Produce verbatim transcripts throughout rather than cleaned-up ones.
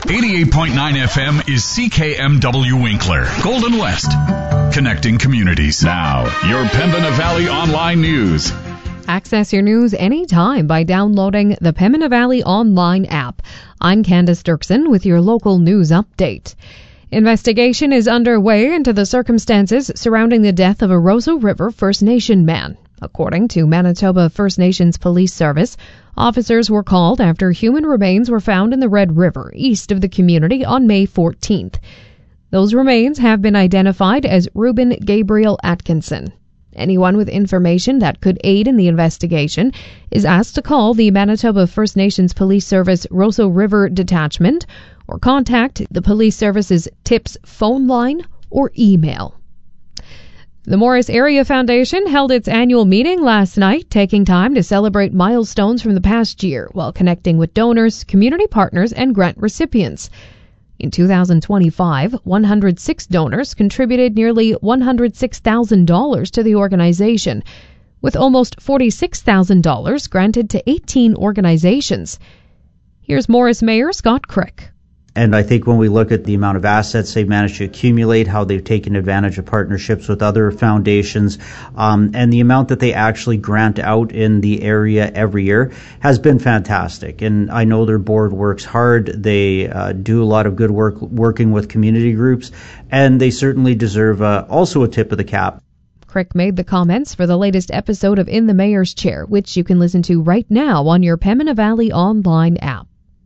eighty-eight point nine F M is C K M W Winkler, Golden West. Connecting communities. Now, your Pembina Valley Online News. Access your news anytime by downloading the Pembina Valley Online app. I'm Candace Dirksen with your local news update. Investigation is underway into the circumstances surrounding the death of a Roseau River First Nation man. According to Manitoba First Nations Police Service, officers were called after human remains were found in the Red River, east of the community, on May fourteenth. Those remains have been identified as Reuben Gabriel Atkinson. Anyone with information that could aid in the investigation is asked to call the Manitoba First Nations Police Service Roseau River Detachment or contact the Police Service's TIPS phone line or email. The Morris Area Foundation held its annual meeting last night, taking time to celebrate milestones from the past year while connecting with donors, community partners, and grant recipients. In two thousand twenty-five, one hundred six donors contributed nearly one hundred six thousand dollars to the organization, with almost forty-six thousand dollars granted to eighteen organizations. Here's Morris Mayor Scott Crick. And I think when we look at the amount of assets they've managed to accumulate, how they've taken advantage of partnerships with other foundations, um, and the amount that they actually grant out in the area every year has been fantastic. And I know their board works hard. They uh, do a lot of good work working with community groups, and they certainly deserve uh, also a tip of the cap. Crick made the comments for the latest episode of In the Mayor's Chair, which you can listen to right now on your Pembina Valley Online app.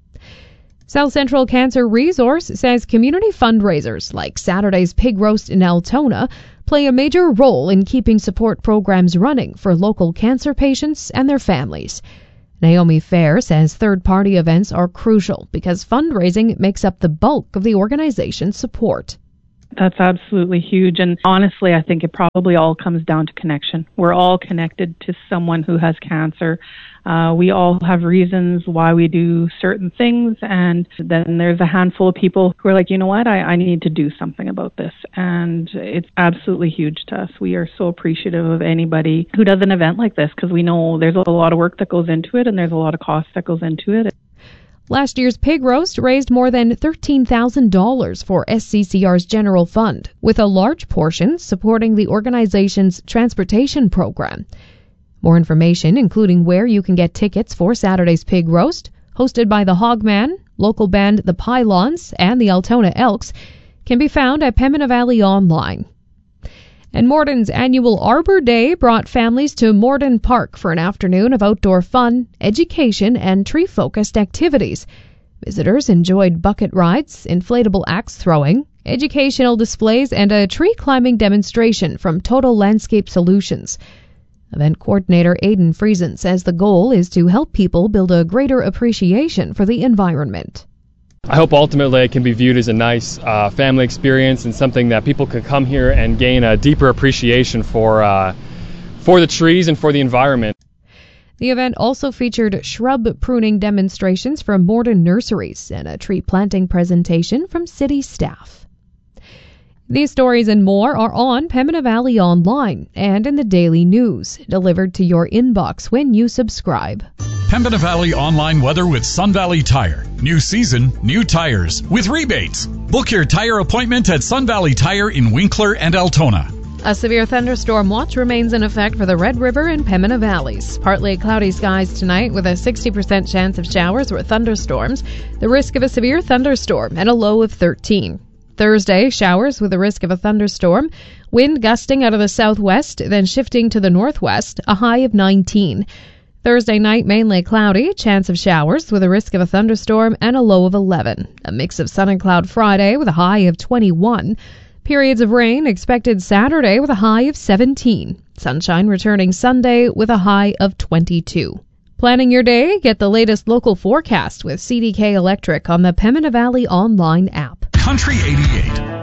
South Central Cancer Resource says community fundraisers like Saturday's Pig Roast in Altona play a major role in keeping support programs running for local cancer patients and their families. Naomi Fair says third-party events are crucial because fundraising makes up the bulk of the organization's support. That's absolutely huge. And honestly, I think it probably all comes down to connection. We're all connected to someone who has cancer. Uh, we all have reasons why we do certain things. And then there's a handful of people who are like, you know what, I, I need to do something about this. And it's absolutely huge to us. We are so appreciative of anybody who does an event like this because we know there's a lot of work that goes into it and there's a lot of cost that goes into it. Last year's pig roast raised more than thirteen thousand dollars for S C C R's general fund, with a large portion supporting the organization's transportation program. More information, including where you can get tickets for Saturday's pig roast, hosted by the Hogman, local band The Pylons, and the Altona Elks, can be found at Pembina Valley Online. And Morden's annual Arbor Day brought families to Morden Park for an afternoon of outdoor fun, education, and tree-focused activities. Visitors enjoyed bucket rides, inflatable axe throwing, educational displays, and a tree climbing demonstration from Total Landscape Solutions. Event coordinator Aidan Friesen says the goal is to help people build a greater appreciation for the environment. I hope ultimately it can be viewed as a nice uh, family experience and something that people could come here and gain a deeper appreciation for uh, for the trees and for the environment. The event also featured shrub pruning demonstrations from Morden Nurseries and a tree planting presentation from city staff. These stories and more are on Pembina Valley Online and in the Daily News, delivered to your inbox when you subscribe. Pembina Valley Online weather with Sun Valley Tire. New season, new tires with rebates. Book your tire appointment at Sun Valley Tire in Winkler and Altona. A severe thunderstorm watch remains in effect for the Red River and Pembina Valleys. Partly cloudy skies tonight with a sixty percent chance of showers or thunderstorms. The risk of a severe thunderstorm and a low of thirteen. Thursday, showers with a risk of a thunderstorm. Wind gusting out of the southwest, then shifting to the northwest, a high of nineteen. Thursday night, mainly cloudy, chance of showers with a risk of a thunderstorm and a low of eleven. A mix of sun and cloud Friday with a high of twenty-one. Periods of rain expected Saturday with a high of seventeen. Sunshine returning Sunday with a high of twenty-two. Planning your day? Get the latest local forecast with C D K Electric on the Pembina Valley Online app. Country eighty-eight.